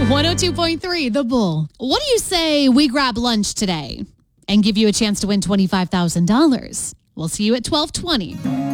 102.3 The Bull. What do you say we grab lunch today and give you a chance to win $25,000? We'll see you at 12:20.